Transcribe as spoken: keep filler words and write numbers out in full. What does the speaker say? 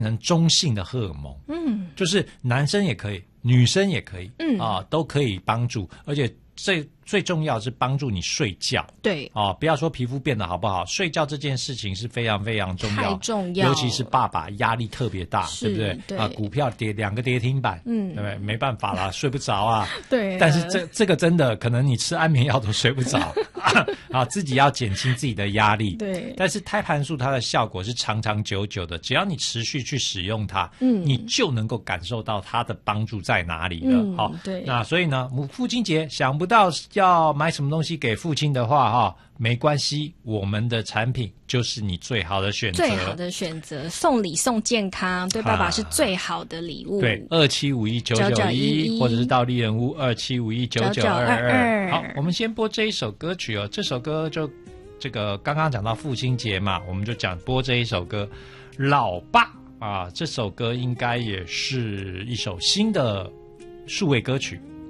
成中性的荷尔蒙， 嗯， 就是男生也可以，女生也可以， 嗯啊，都可以帮助，而且最最重要的是帮助你睡觉。 对， 哦，不要说皮肤变得好不好，睡觉这件事情是非常非常重要， 太重要， 尤其是爸爸压力特别大，对不对？ 对啊，股票跌两个跌停板，嗯，对不对？没办法啦，睡不着啊。 对， 但是这这个真的可能你吃安眠药都睡不着啊，自己要减轻自己的压力。 对， 但是胎盘素它的效果是长长久久的，只要你持续去使用它， 嗯， 你就能够感受到它的帮助在哪里了。 嗯， 好， 对。 那所以呢，母父亲节想不到要买什么东西给父亲的话，哈，没关系，我们的产品就是你最好的选择， 最好的选择，送礼送健康，对爸爸是最好的礼物。 对，二七五一九九一，或者是到丽人屋二七五一九九二二。好，我们先播这一首歌曲哦，这首歌就这个刚刚讲到父亲节嘛，我们就讲播这一首歌，老爸啊，这首歌应该也是一首新的数位歌曲。